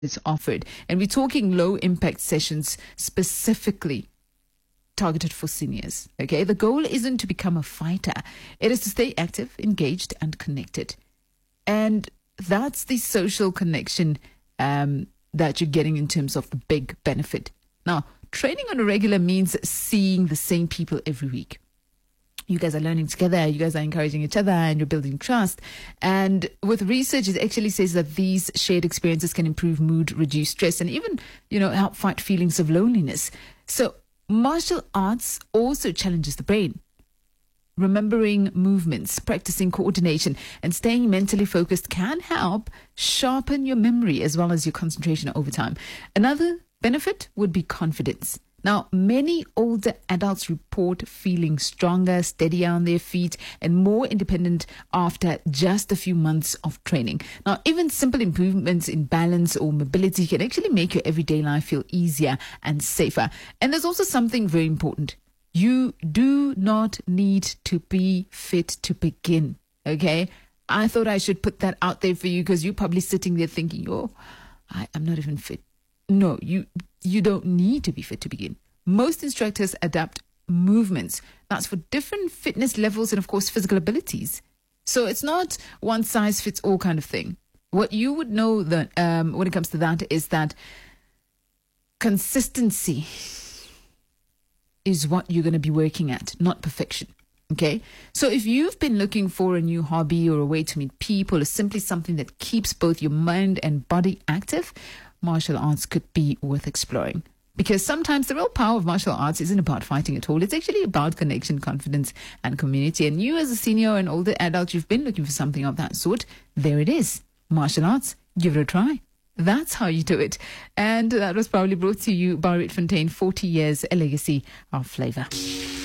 it's offered. And we're talking low impact sessions specifically targeted for seniors. Okay. The goal isn't to become a fighter. It is to stay active, engaged, and connected. And that's the social connection that you're getting in terms of the big benefit. Now, training on a regular means seeing the same people every week. You guys are learning together, you guys are encouraging each other, and you're building trust. And with research, it actually says that these shared experiences can improve mood, reduce stress, and even, help fight feelings of loneliness. So martial arts also challenges the brain. Remembering movements, practicing coordination, and staying mentally focused can help sharpen your memory as well as your concentration over time. Another benefit would be confidence. Now, many older adults report feeling stronger, steadier on their feet, and more independent after just a few months of training. Now, even simple improvements in balance or mobility can actually make your everyday life feel easier and safer. And there's also something very important. You do not need to be fit to begin, okay? I thought I should put that out there for you because you're probably sitting there thinking, I'm not even fit. No, you don't need to be fit to begin. Most instructors adapt movements. That's for different fitness levels and, of course, physical abilities. So it's not one size fits all kind of thing. What you would know that when it comes to that is that consistency is what you're going to be working at, not perfection. Okay, so if you've been looking for a new hobby or a way to meet people or simply something that keeps both your mind and body active, martial arts could be worth exploring. Because sometimes the real power of martial arts isn't about fighting at all. It's actually about connection, confidence, and community. And you as a senior and older adult, you've been looking for something of that sort. There it is. Martial arts. Give it a try. That's how you do it. And that was probably brought to you by Rietfontein, 40 years, a legacy of flavor.